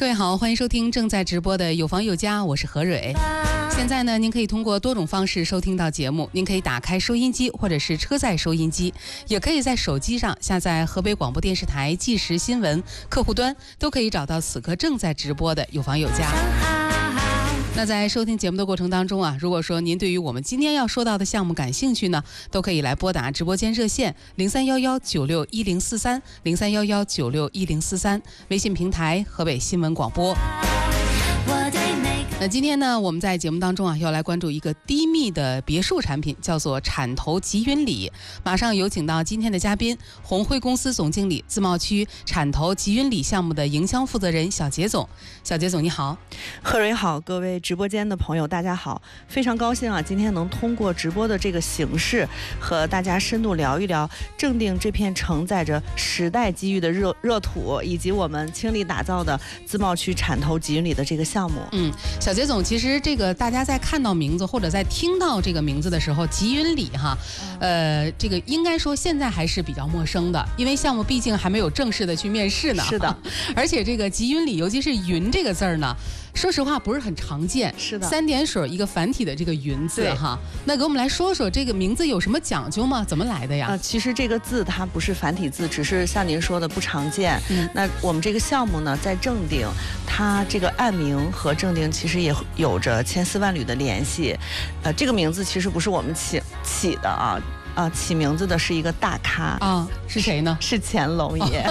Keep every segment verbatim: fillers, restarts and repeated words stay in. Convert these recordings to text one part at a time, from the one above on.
各位好，欢迎收听正在直播的有房有家，我是何蕊。现在呢，您可以通过多种方式收听到节目，您可以打开收音机或者是车载收音机，也可以在手机上下载河北广播电视台即时新闻客户端，都可以找到此刻正在直播的有房有家。那在收听节目的过程当中啊，如果说您对于我们今天要说到的项目感兴趣呢，都可以来拨打直播间热线零三幺幺九六一零四三零三幺幺九六一零四三，微信平台河北新闻广播。那今天呢，我们在节目当中啊，要来关注一个低密的别墅产品，叫做产投吉云里。马上有请到今天的嘉宾，宏辉公司总经理、自贸区产投吉云里项目的营销负责人小杰总。小杰总你好。 贺蕊好，各位直播间的朋友大家好，非常高兴啊，今天能通过直播的这个形式和大家深度聊一聊正定这片承载着时代机遇的热热土，以及我们倾力打造的自贸区产投吉云里的这个项目。 嗯，小杰总，其实这个大家在看到名字或者在听到这个名字的时候，吉云里哈，呃，这个应该说现在还是比较陌生的，因为项目毕竟还没有正式的去面试呢。 是的， 而且这个吉云里，尤其是云这个字儿呢，说实话不是很常见。 是的， 三点水一个繁体的这个云字哈，那给我们来说说这个名字有什么讲究吗？怎么来的呀？ 呃，其实这个字它不是繁体字，只是像您说的不常见。嗯，那我们这个项目呢，在正定，它这个案名和正定其实也有着千丝万缕的联系。呃，这个名字其实不是我们起起的啊。啊、呃，起名字的是一个大咖啊，是谁呢？ 是乾隆爷。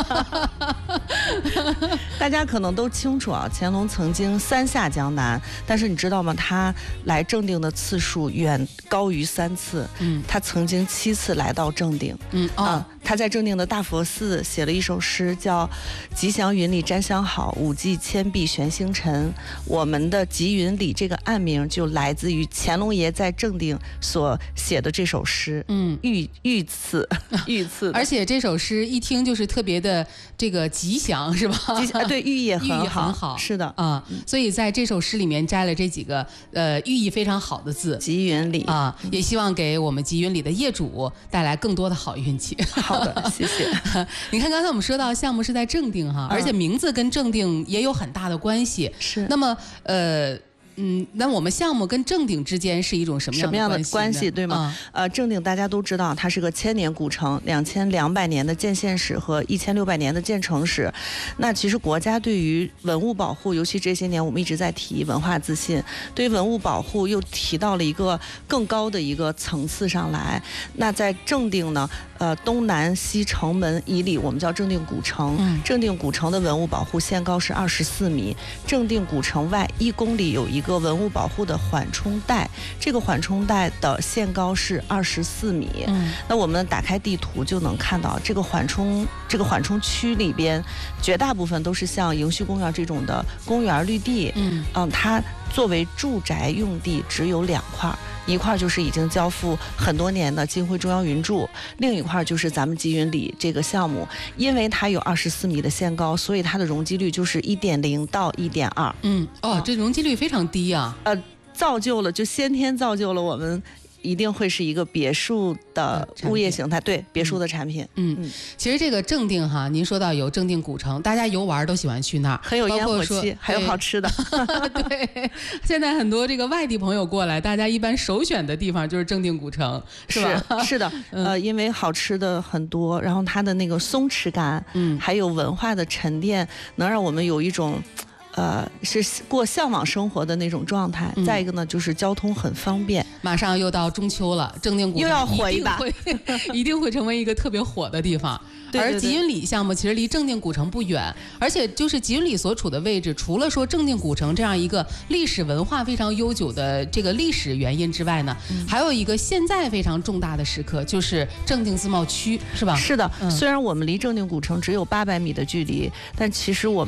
大家可能都清楚啊，乾隆曾经三下江南，但是你知道吗？他来正定的次数远高于三次。嗯，他曾经七次来到正定。嗯啊、哦呃，他在正定的大佛寺写了一首诗，叫“吉祥云里占香好，五季千碧悬星辰”。我们的吉云里这个案名就来自于乾隆爷在正定所写的这首诗。嗯。御御赐御赐， 而且这首诗一听就是特别的这个吉祥，是吧？ 吉祥，对，寓意也很好， 寓意很好， 是的啊、嗯。所以在这首诗里面摘了这几个呃寓意非常好的字， 吉云里啊，也希望给我们吉云里的业主带来更多的好运气。 好的，谢谢。 你看刚才我们说到项目是在正定哈，而且名字跟正定也有很大的关系。 是。 那么呃。嗯，那我们项目跟正定之间是一种什么样的关系？ 什么样的关系，对吗？嗯、呃，正定大家都知道，它是个千年古城，两千两百年的建县史和一千六百年的建城史。那其实国家对于文物保护，尤其这些年我们一直在提文化自信，对于文物保护又提到了一个更高的一个层次上来。那在正定呢，呃，东南西城门以里，我们叫正定古城。嗯、正定古城的文物保护限高是二十四米，正定古城外一公里有一一个文物保护的缓冲带，这个缓冲带的限高是二十四米。嗯，那我们打开地图就能看到，这个缓冲这个缓冲区里边，绝大部分都是像迎旭公园这种的公园绿地。嗯嗯，它作为住宅用地只有两块。一块就是已经交付很多年的金辉中央云住，另一块就是咱们吉云里这个项目，因为它有二十四米的限高，所以它的容积率就是一点零到一点二。 嗯，哦，这容积率非常低啊。 呃，造就了就先天造就了我们。一定会是一个别墅的物业形态，对，别墅的产品。 嗯嗯，其实这个正定哈，您说到有正定古城，大家游玩都喜欢去那儿， 很有烟火气，还有好吃的。 对，现在很多这个外地朋友过来，大家一般首选的地方就是正定古城，是吧？ 是, 是的，呃，因为好吃的很多，然后它的那个松弛感，嗯，还有文化的沉淀，能让我们有一种。呃，是过向往生活的那种状态。嗯、再一个呢，就是交通很方便。 马上又到中秋了，正定古城又要火一把， 一定会一定会成为一个特别火的地方。 对对对， 而吉云里项目其实离正定古城不远，而且就是吉云里所处的位置，除了说正定古城这样一个历史文化非常悠久的这个历史原因之外呢，嗯、还有一个现在非常重大的时刻，就是正定自贸区，是吧？ 是的，嗯、虽然我们离正定古城只有八百米的距离，但其实我们。